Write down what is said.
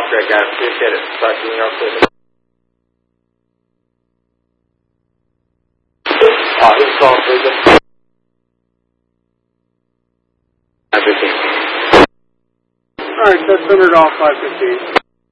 Greg, guys. Appreciate it. Talk to you real soon. Who's calling, please? 515. Alright, that's 100 off 515.